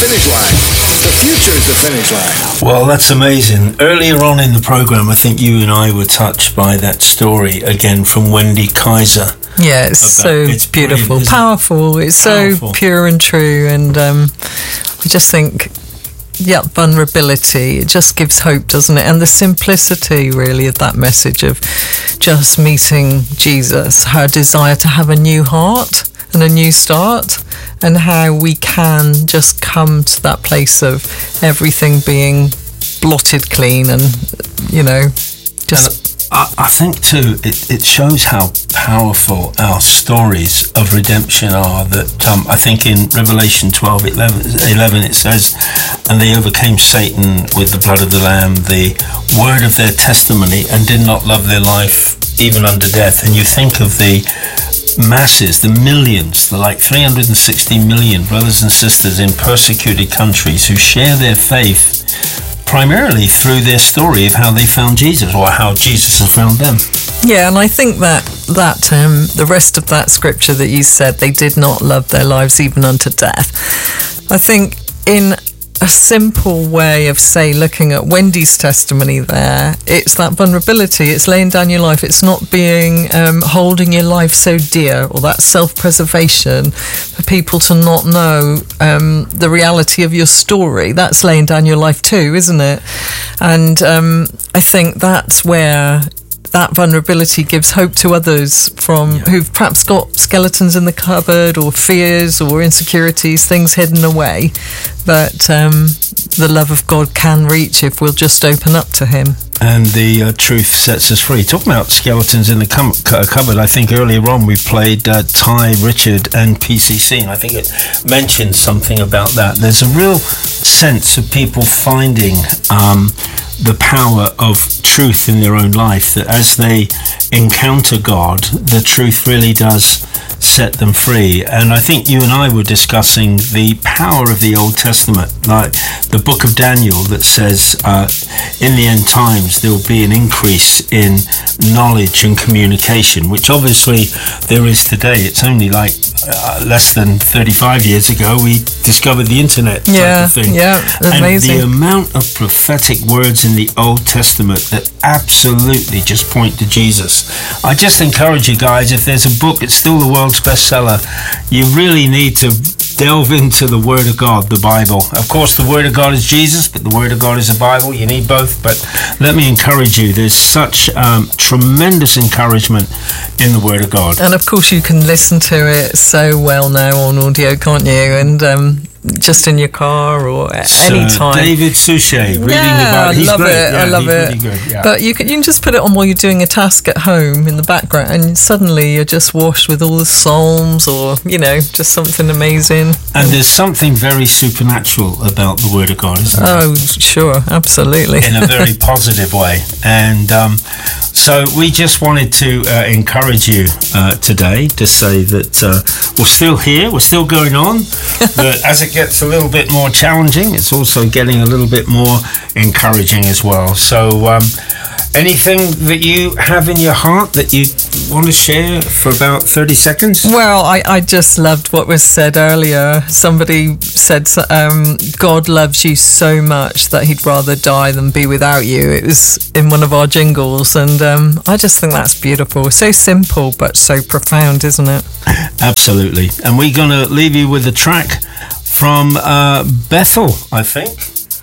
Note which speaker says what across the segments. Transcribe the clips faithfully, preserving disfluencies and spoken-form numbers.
Speaker 1: finish line. The future is the finish line.
Speaker 2: Well, that's amazing. Earlier on in the program, I think you and I were touched by that story again from Wendy Kaiser.
Speaker 3: Yeah, it's so it's beautiful, powerful. It? It's powerful. So pure and true, and um, I just think, yeah, vulnerability. It just gives hope, doesn't it? And the simplicity, really, of that message of just meeting Jesus, her desire to have a new heart and a new start, and how we can just come to that place of everything being blotted clean, and you know, just.
Speaker 2: And I, I think too, it, it shows how powerful our stories of redemption are. That um, I think in Revelation twelve, eleven it says, "And they overcame Satan with the blood of the Lamb, the word of their testimony, and did not love their life even unto death." And you think of the masses, the millions, the like three hundred sixty million brothers and sisters in persecuted countries who share their faith primarily through their story of how they found Jesus, or how Jesus has found them.
Speaker 3: Yeah, and I think that that um, the rest of that scripture that you said, they did not love their lives even unto death. I think in a simple way of, say, looking at Wendy's testimony there, it's that vulnerability, it's laying down your life, it's not being um, holding your life so dear, or that self-preservation for people to not know um, the reality of your story. That's laying down your life too, isn't it? And um, I think that's where that vulnerability gives hope to others from yeah. who've perhaps got skeletons in the cupboard, or fears or insecurities, things hidden away, that um, the love of God can reach if we'll just open up to him.
Speaker 2: And the uh, truth sets us free. Talking about skeletons in the com- cupboard, I think earlier on we played uh, Ty, Richard and P C C, and I think it mentioned something about that. There's a real sense of people finding um, the power of truth in their own life, that as they encounter God, the truth really does set them free. And I think you and I were discussing the power of the Old Testament, like the book of Daniel that says uh, in the end times there will be an increase in knowledge and communication, which obviously there is today. It's only like uh, less than thirty-five years ago we discovered the internet type
Speaker 3: yeah,
Speaker 2: of thing.
Speaker 3: Yeah, amazing.
Speaker 2: And the amount of prophetic words in the Old Testament that absolutely just point to Jesus. I just encourage you guys, if there's a book, it's still the world's bestseller, you really need to delve into the Word of God, the Bible. Of course, the Word of God is Jesus, but the Word of God is the Bible. You need both. But let me encourage you, there's such um, tremendous encouragement in the Word of God.
Speaker 3: And of course, you can listen to it so well now on audio, can't you? And um, just in your car or at
Speaker 2: Sir
Speaker 3: any time.
Speaker 2: David Suchet reading
Speaker 3: yeah,
Speaker 2: about. He's
Speaker 3: I love
Speaker 2: great.
Speaker 3: it.
Speaker 2: Yeah,
Speaker 3: I love
Speaker 2: he's
Speaker 3: it.
Speaker 2: Really good. Yeah.
Speaker 3: But you can you can just put it on while you're doing a task at home in the background, and suddenly you're just washed with all the Psalms, or you know, just something amazing.
Speaker 2: And there's something very supernatural about the Word of God, isn't there?
Speaker 3: Oh, sure, absolutely.
Speaker 2: In a very positive way. And um, so we just wanted to uh, encourage you uh, today to say that uh, we're still here, we're still going on, but as it gets a little bit more challenging, it's also getting a little bit more encouraging as well. So um, anything that you have in your heart that you want to share for about thirty seconds?
Speaker 3: Well, I, I just loved what was said earlier. Somebody said um, God loves you so much that he'd rather die than be without you. It was in one of our jingles, and um, I just think that's beautiful. So simple but so profound, isn't it?
Speaker 2: Absolutely. And we're going to leave you with a track from uh, Bethel, I think,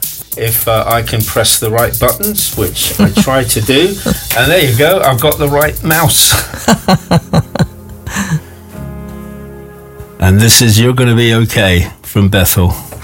Speaker 2: if uh, I can press the right buttons, which I try to do. And there you go, I've got the right mouse. And this is You're Gonna Be Okay from Bethel.